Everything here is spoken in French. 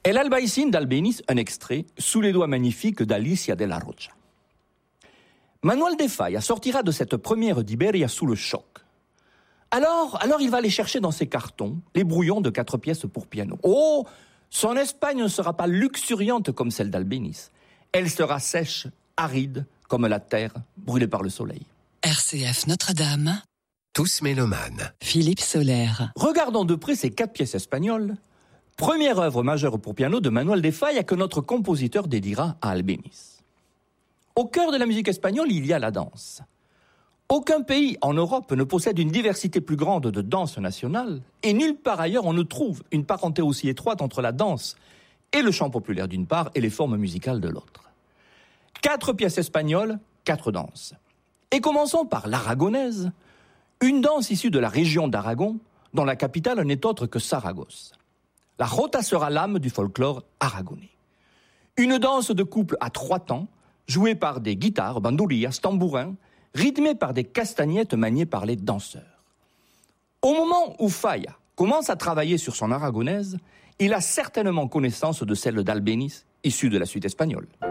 El Albaicín d'Albéniz, un extrait, sous les doigts magnifiques d'Alicia de la Rocha. Manuel de Falla sortira de cette première d'Iberia sous le choc. Alors il va aller chercher dans ses cartons les brouillons de 4 pièces pour piano. Oh, son Espagne ne sera pas luxuriante comme celle d'Albéniz. Elle sera sèche, aride, comme la terre brûlée par le soleil. RCF Notre-Dame. Tous mélomanes. Philippe Soler. Regardons de près ces 4 pièces espagnoles. Première œuvre majeure pour piano de Manuel de Falla que notre compositeur dédiera à Albéniz. Au cœur de la musique espagnole, il y a la danse. Aucun pays en Europe ne possède une diversité plus grande de danse nationale, et nulle part ailleurs on ne trouve une parenté aussi étroite entre la danse et le chant populaire d'une part et les formes musicales de l'autre. 4 pièces espagnoles, 4 danses. Et commençons par l'aragonaise, une danse issue de la région d'Aragon, dont la capitale n'est autre que Saragosse. La jota sera l'âme du folklore aragonais. Une danse de couple à 3 temps, jouée par des guitares, bandourillas, tambourins, rythmée par des castagnettes maniées par les danseurs. Au moment où Falla commence à travailler sur son aragonaise, il a certainement connaissance de celle d'Albéniz, issue de la suite espagnole.